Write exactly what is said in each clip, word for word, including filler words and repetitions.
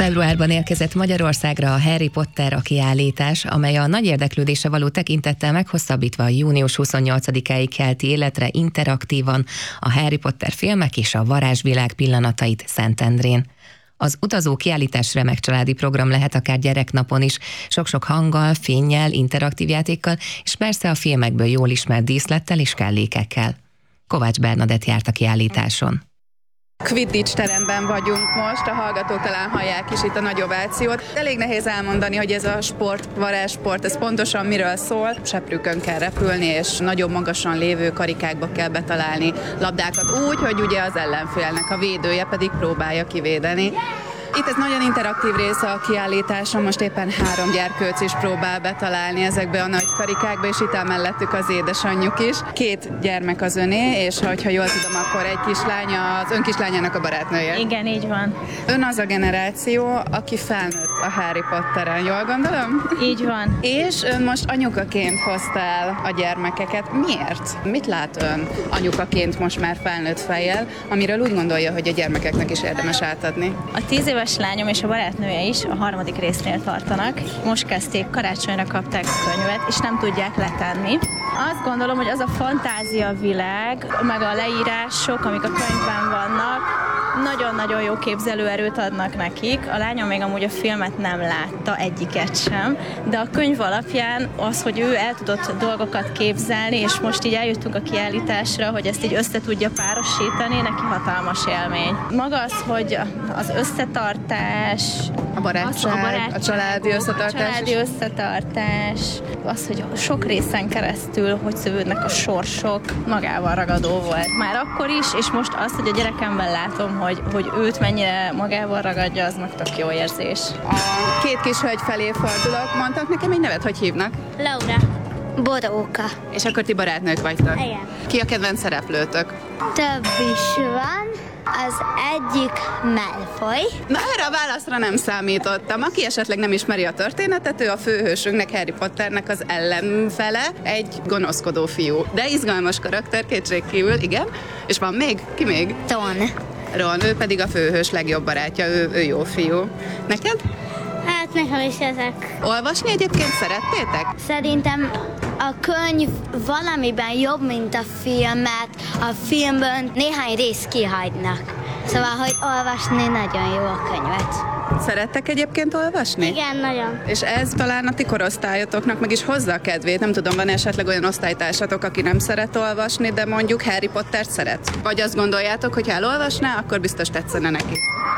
Februárban érkezett Magyarországra a Harry Potter a kiállítás, amely a nagy érdeklődésre való tekintettel meghosszabbítva június huszonnyolcadikáig kelti életre interaktívan a Harry Potter filmek és a varázsvilág pillanatait Szentendrén. Az utazó kiállítás remek családi program lehet akár gyereknapon is, sok-sok hanggal, fénnyel, interaktív játékkal, és persze a filmekből jól ismert díszlettel és kellékekkel. Kovács Bernadett járt a kiállításon. Quidditch teremben vagyunk most, a hallgatók talán hallják is itt a nagy ovációt. Elég nehéz elmondani, hogy ez a sport, varázssport, ez pontosan miről szól. Seprűkön kell repülni, és nagyon magasan lévő karikákba kell betalálni labdákat úgy, hogy ugye az ellenfélnek a védője pedig próbálja kivédeni. Itt ez nagyon interaktív része a kiállításon, most éppen három gyerkőc is próbál betalálni ezekbe a nagy karikákba, és itt mellettük az édesanyjuk is. Két gyermek az öné, és ha jól tudom, akkor egy kislány, az ön kislányának a barátnője. Igen, így van. Ön az a generáció, aki felnőtt a Harry Potteren, jól gondolom? Így van. És ön most anyukaként hozta el a gyermekeket. Miért? Mit lát ön anyukaként most már felnőtt fejjel, amiről úgy gondolja, hogy a gyermekeknek is érdemes átadni? A tíz éves lányom és a barátnője is a harmadik résznél tartanak. Most kezdték, karácsonyra kapták a könyvet, és nem tudják letenni. Azt gondolom, hogy az a fantázia világ, meg a leírások, amik a könyvben vannak, nagyon-nagyon jó képzelőerőt adnak nekik. A lányom még amúgy a filmet nem látta, egyiket sem, de a könyv alapján az, hogy ő el tudott dolgokat képzelni, és most így eljöttünk a kiállításra, hogy ezt így össze tudja párosítani, neki hatalmas élmény. Maga az, hogy az összetartás, a barátság, az, a, barátság, a családi összetartás, a családi összetartás, az, hogy sok részen keresztül, hogy szövődnek a sorsok, magával ragadó volt. Már akkor is, és most azt, hogy a gyerekemben látom, hogy, hogy őt mennyire magával ragadja, az meg tök jó érzés. A két kis hölgy felé fordulok, mondtak nekem egy nevet, hogy hívnak? Laura. Boróka. És akkor ti barátnők vagytok? Igen. Ki a kedvenc szereplőtök? Több is van. Az egyik Malfoy. Na, erre a válaszra nem számítottam. Aki esetleg nem ismeri a történetet, ő a főhősünknek, Harry Potternek az ellenfele, egy gonoszkodó fiú. De izgalmas karakter, kétségkívül, igen. És van még? Ki még? Ron. Ron, ő pedig a főhős legjobb barátja, ő, ő jó fiú. Neked? Hát nekem is ezek. Olvasni egyébként szerettétek? Szerintem a könyv valamiben jobb, mint a film, mert a filmből néhány részt kihagynak. Szóval, hogy olvasni nagyon jó a könyvet. Szerettek egyébként olvasni? Igen, nagyon. És ez talán a ti korosztályotoknak meg is hozza a kedvét. Nem tudom, van esetleg olyan osztálytársatok, aki nem szeret olvasni, de mondjuk Harry Pottert szeret? Vagy azt gondoljátok, hogy ha elolvasná, akkor biztos tetszene neki?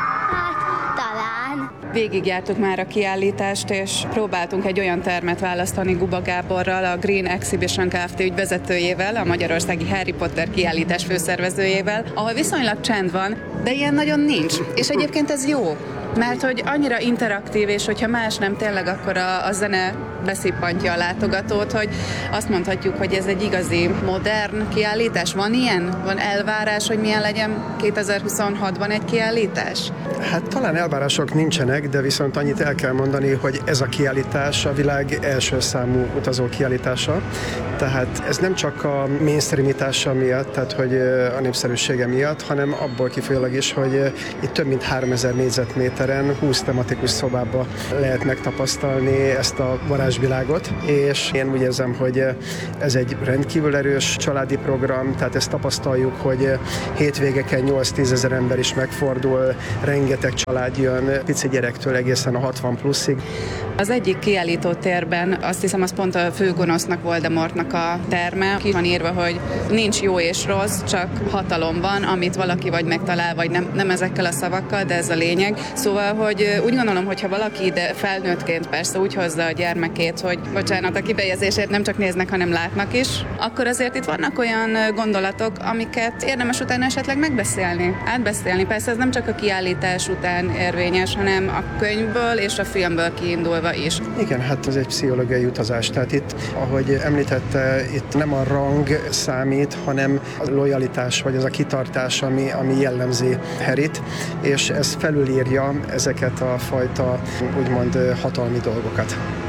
Végigjártuk már a kiállítást, és próbáltunk egy olyan termet választani Guba Gáborral, a Green Exhibition Kft. Ügyvezetőjével, a magyarországi Harry Potter kiállítás főszervezőjével, ahol viszonylag csend van, de ilyen nagyon nincs. És egyébként ez jó, mert hogy annyira interaktív, és hogyha más nem, tényleg akkor a, a zene beszippantja a látogatót, hogy azt mondhatjuk, hogy ez egy igazi modern kiállítás. Van ilyen? Van elvárás, hogy milyen legyen kétezer-huszonhatban egy kiállítás? Hát talán elvárások nincsenek, de viszont annyit el kell mondani, hogy ez a kiállítás a világ első számú utazó kiállítása. Tehát ez nem csak a mainstreamitása miatt, tehát hogy a népszerűsége miatt, hanem abból kifolyólag is, hogy itt több mint háromezer négyzetméteren húsz tematikus szobába lehet megtapasztalni ezt a varázsvilágot, és én úgy érzem, hogy ez egy rendkívül erős családi program, tehát ezt tapasztaljuk, hogy hétvégeken nyolc-tízezer ember is megfordul, rengeteg család jön, pici gyerektől egészen a hatvan pluszig. Az egyik kiállító térben, azt hiszem, az pont a főgonosznak, Voldemortnak a terme. Ki van írva, hogy nincs jó és rossz, csak hatalom van, amit valaki vagy megtalál, vagy nem, nem ezekkel a szavakkal, de ez a lényeg. Szóval, hogy úgy gondolom, hogyha valaki ide felnőttként persze úgy hozza a gyermekét, hogy bocsánat, a kifejezésért nem csak néznek, hanem látnak is, akkor azért itt vannak olyan gondolatok, amiket érdemes utána esetleg megbeszélni, átbeszélni. Persze ez nem csak a kiállítás után érvényes, hanem a könyvből és a filmből kiindulva is. Igen, hát ez egy pszichológiai utazás. Tehát itt, ahogy említette, itt nem a rang számít, hanem a lojalitás, vagy az a kitartás, ami, ami jellemzi Harryt, és ez felülírja ezeket a fajta, úgymond hatalmi dolgokat.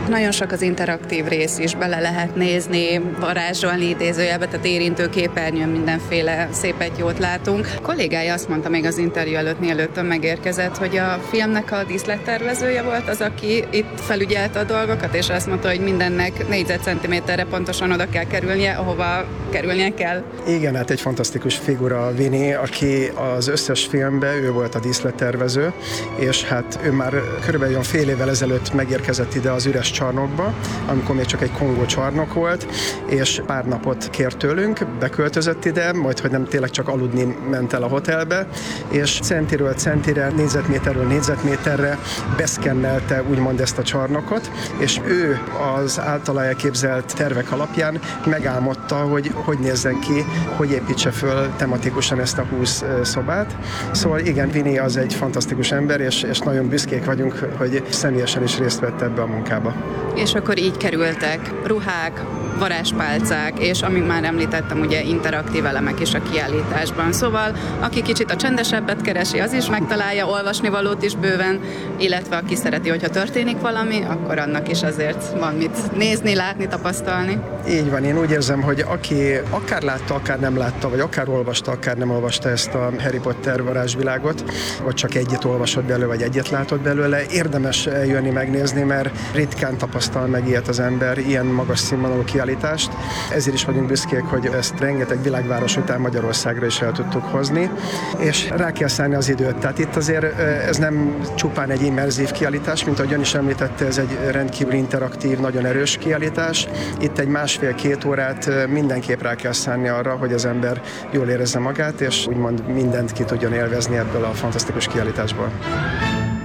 Nagyon sok az interaktív rész is, bele lehet nézni, varázsolni idézőjelbe, tehát érintő képernyőn mindenféle szépet jót látunk. A kollégája azt mondta még az interjú előtt, mielőtt megérkezett, hogy a filmnek a díszlettervezője volt az, aki itt felügyelte a dolgokat, és azt mondta, hogy mindennek négyzetcentiméterre pontosan oda kell kerülnie, ahova kerülnie kell. Igen, hát egy fantasztikus figura Vini, aki az összes filmben ő volt a díszlettervező, és hát ő már körülbelül olyan fél évvel ezelőtt megérkezett ide az üres csarnokba, amikor még csak egy kongó csarnok volt, és pár napot kért tőlünk, beköltözött ide, majd hogy nem tényleg csak aludni ment el a hotelbe, és centiről centire, négyzetméterről négyzetméterre beszkennelte úgymond ezt a csarnokot, és ő az általa elképzelt tervek alapján megálmodta, hogy hogy nézzen ki, hogy építse föl tematikusan ezt a húsz szobát. Szóval igen, Vini az egy fantasztikus ember, és, és nagyon büszkék vagyunk, hogy személyesen is részt vett ebbe a munkába. És akkor így kerültek ruhák, varázspálcák, és amint már említettem, ugye interaktív elemek is a kiállításban. Szóval, aki kicsit a csendesebbet keresi, az is megtalálja, olvasnivalót is bőven, illetve aki szereti, hogyha történik valami, akkor annak is azért van mit nézni, látni, tapasztalni. Így van, én úgy érzem, hogy aki akár látta, akár nem látta, vagy akár olvasta, akár nem olvasta ezt a Harry Potter varázsvilágot, vagy csak egyet olvasott belőle, vagy egyet látott belőle, érdemes eljönni megnézni, mert ritkán tapasztal meg ilyet az ember, ilyen magas színvonalú kiállítást. Ezért is vagyunk büszkék, hogy ezt rengeteg világváros után Magyarországra is el tudtuk hozni, és rá kell szállni az időt. Tehát itt azért ez nem csupán egy immerzív kiállítás, mint ahogy ön is említette, ez egy rendkívül interaktív, nagyon erős kiállítás. Itt egy másfél-két órát mindenképp rá kell szállni arra, hogy az ember jól érezze magát, és úgymond mindent ki tudjon élvezni ebből a fantasztikus kiállításból.